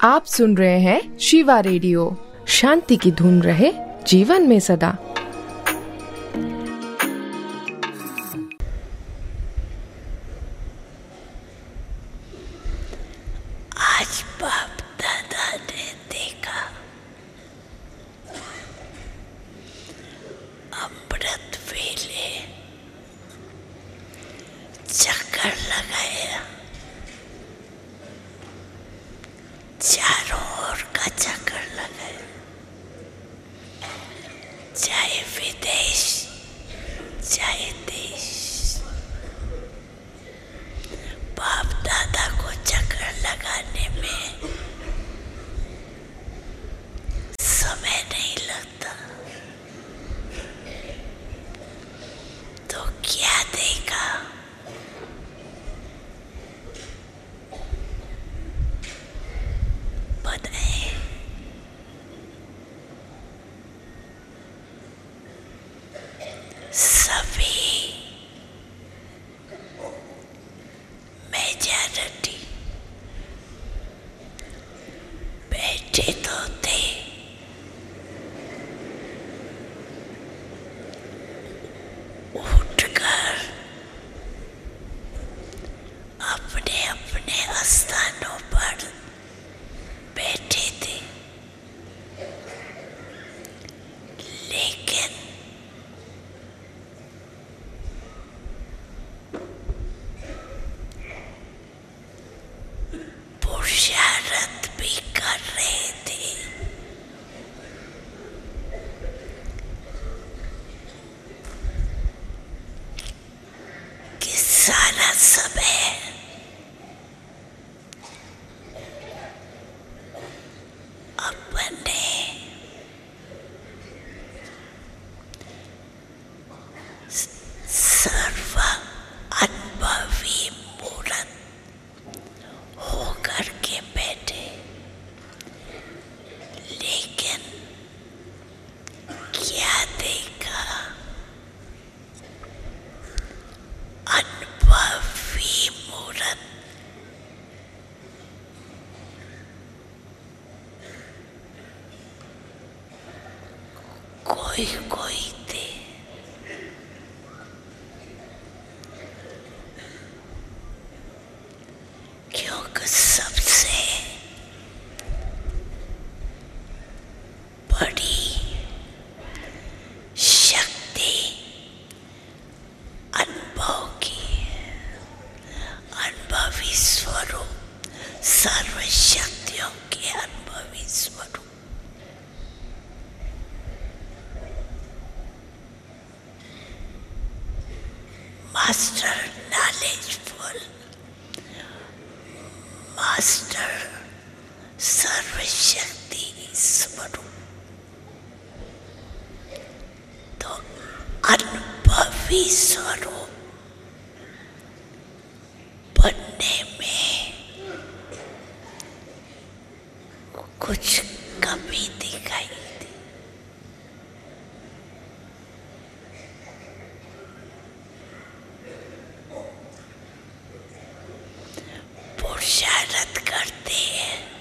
आप सुन रहे हैं शिवा रेडियो। शांति की धुन रहे जीवन में सदा। आज बाप दादा ने देखा अमृत वेले चक्कर लगाया, चारों ओर का चक्कर लगाया, चाहे विदेश चाहे देश। बाप दादा को चक्कर लगाने में समय नहीं लगता, तो क्या देखा? बताएं। सभी मेजॉरिटी बैठे तो थे, उठकर अपने अपने स्थानों पर बैठे थे, लेकिन पुरुषार्थ भी कर रहे थे। कि सारा समय अपने सर्व अनुभवी मूर्त होकर के बैठे, लेकिन क्या देखा? अनुभवी मूर्त कोई कोई थे। क्योंकि सबसे बड़ी शक्ति अनुभव की, अनुभवी स्वरूप, सर्व शक्तियों के अनुभवी स्वरूप। मास्टर नॉलेजफुल, मास्टर सर्वशक्ति स्वरूप। तो अनुभवी स्वरूप बनने में कुछ कमी दिखाई दी। पुरुषार्थ करते हैं,